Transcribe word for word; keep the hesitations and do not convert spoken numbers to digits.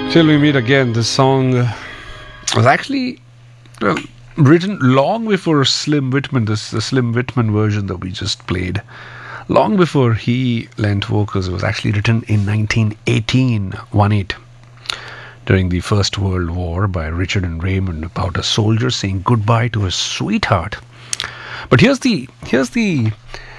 Till we meet again. This song was actually well, written long before Slim Whitman, this the Slim Whitman version that we just played. Long before he lent vocals, it was actually written in nineteen eighteen, one eight, during the First World War by Richard and Raymond, about a soldier saying goodbye to his sweetheart. But here's the here's the